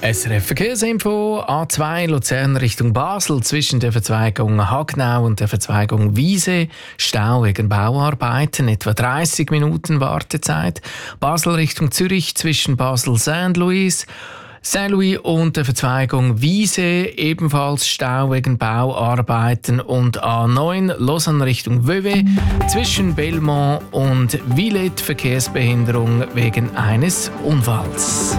SRF Verkehrsinfo, A2 Luzern Richtung Basel zwischen der Verzweigung Hagnau und der Verzweigung Wiese. Stau wegen Bauarbeiten, etwa 30 Minuten Wartezeit. Basel Richtung Zürich zwischen Basel Saint-Louis und der Verzweigung Wiese, ebenfalls Stau wegen Bauarbeiten. Und A9 Lausanne Richtung Vevey zwischen Belmont und Villette, Verkehrsbehinderung wegen eines Unfalls.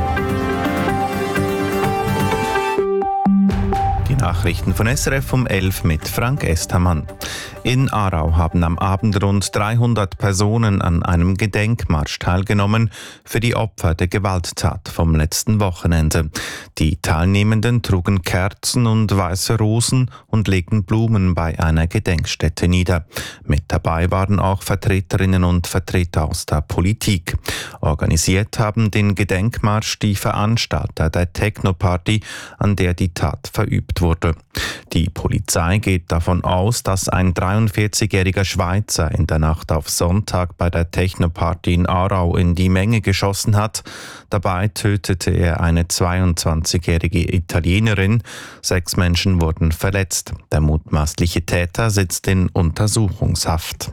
Nachrichten von SRF um 11 mit Frank Estermann. In Aarau haben am Abend rund 300 Personen an einem Gedenkmarsch teilgenommen für die Opfer der Gewalttat vom letzten Wochenende. Die Teilnehmenden trugen Kerzen und weiße Rosen und legten Blumen bei einer Gedenkstätte nieder. Mit dabei waren auch Vertreterinnen und Vertreter aus der Politik. Organisiert haben den Gedenkmarsch die Veranstalter der Techno-Party, an der die Tat verübt wurde. Die Polizei geht davon aus, dass ein 43-jähriger Schweizer in der Nacht auf Sonntag bei der Techno-Party in Aarau in die Menge geschossen hat. Dabei tötete er eine 22-jährige Italienerin. 6 Menschen wurden verletzt. Der mutmaßliche Täter sitzt in Untersuchungshaft.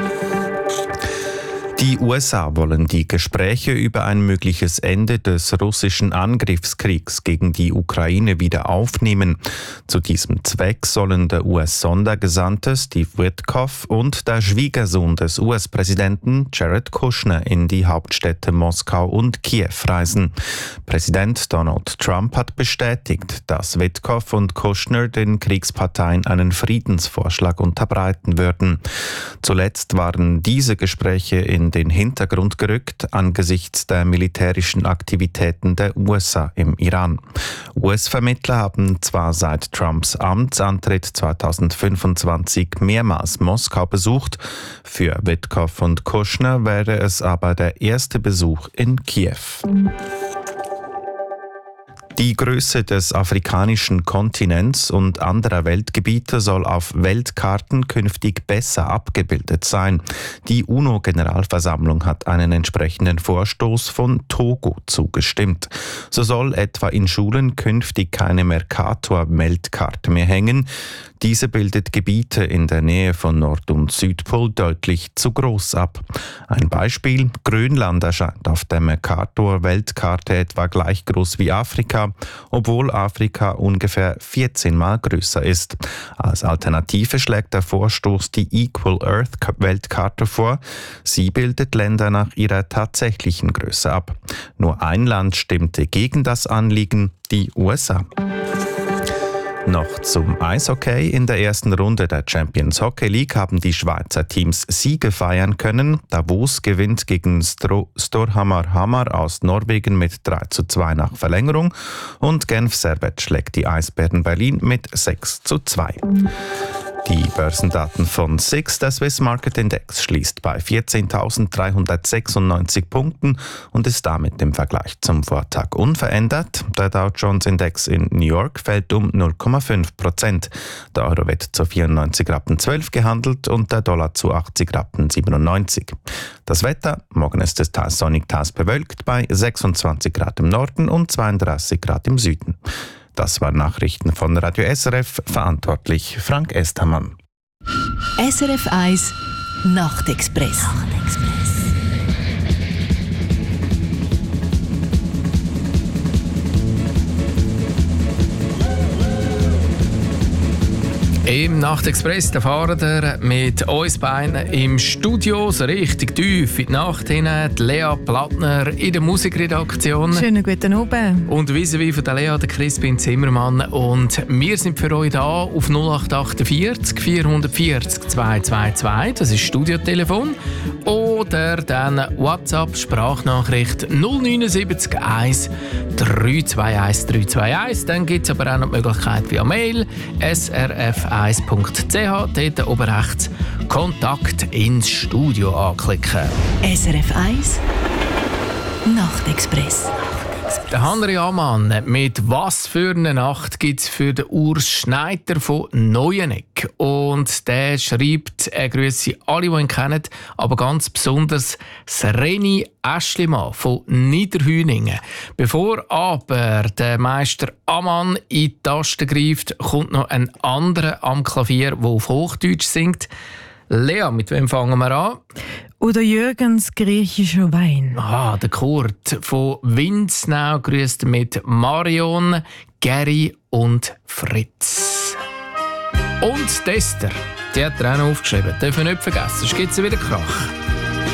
Die USA wollen die Gespräche über ein mögliches Ende des russischen Angriffskriegs gegen die Ukraine wieder aufnehmen. Zu diesem Zweck sollen der US-Sondergesandte Steve Witkoff und der Schwiegersohn des US-Präsidenten Jared Kushner in die Hauptstädte Moskau und Kiew reisen. Präsident Donald Trump hat bestätigt, dass Witkoff und Kushner den Kriegsparteien einen Friedensvorschlag unterbreiten würden. Zuletzt waren diese Gespräche in den Hintergrund gerückt angesichts der militärischen Aktivitäten der USA im Iran. US-Vermittler haben zwar seit Trumps Amtsantritt 2025 mehrmals Moskau besucht, für Witkoff und Kushner wäre es aber der erste Besuch in Kiew. Die Größe des afrikanischen Kontinents und anderer Weltgebiete soll auf Weltkarten künftig besser abgebildet sein. Die UNO-Generalversammlung hat einen entsprechenden Vorstoß von Togo zugestimmt. So soll etwa in Schulen künftig keine Mercator-Weltkarte mehr hängen. Diese bildet Gebiete in der Nähe von Nord- und Südpol deutlich zu groß ab. Ein Beispiel: Grönland erscheint auf der Mercator-Weltkarte etwa gleich groß wie Afrika, obwohl Afrika ungefähr 14 Mal größer ist. Als Alternative schlägt der Vorstoß die Equal Earth-Weltkarte vor. Sie bildet Länder nach ihrer tatsächlichen Größe ab. Nur ein Land stimmte gegen das Anliegen: die USA. Noch zum Eishockey. In der ersten Runde der Champions Hockey League haben die Schweizer Teams Siege feiern können. Davos gewinnt gegen Storhamar Hamar aus Norwegen mit 3:2 nach Verlängerung und Genf Servette schlägt die Eisbären Berlin mit 6:2. Die Börsendaten von SIX, der Swiss Market Index, schließt bei 14.396 Punkten und ist damit im Vergleich zum Vortag unverändert. Der Dow Jones Index in New York fällt um 0,5%. Der Euro wird zu 94,12 Rappen gehandelt und der Dollar zu 80,97 Rappen. Das Wetter: morgen ist es teils sonnig, teils bewölkt bei 26 Grad im Norden und 32 Grad im Süden. Das waren Nachrichten von Radio SRF, verantwortlich Frank Estermann. SRF 1 Nachtexpress. Im Nachtexpress fahren wir mit uns beiden im Studio, so richtig tief in die Nacht hinein. Die Lea Plattner in der Musikredaktion. Schönen guten Abend. Und vis-à-vis von der Lea, der Crispin Zimmermann. Und wir sind für euch da auf 0848 440 222. Das ist das Studiotelefon. Oder dann WhatsApp Sprachnachricht 079 1 321 321. Dann gibt es aber auch noch die Möglichkeit via Mail srf1.ch. Dort oben rechts Kontakt ins Studio anklicken. SRF 1 Nachtexpress. Der Henry Amann mit «Was für eine Nacht» gibt es für den Urs Schneider von Neueneck. Und der schreibt, er grüße alle, die ihn kennen, aber ganz besonders Reni Aschlimann von Niederhüningen. Bevor aber der Meister Amann in die Tasten greift, kommt noch ein anderer am Klavier, der auf Hochdeutsch singt. Lea, mit wem fangen wir an? Oder Jürgens griechischer Wein. Der Kurt von Winznau grüßt mit Marion, Gary und Fritz. Und Esther, die hat er auch noch aufgeschrieben. Dürfen wir nicht vergessen, sonst gibt es wieder Krach.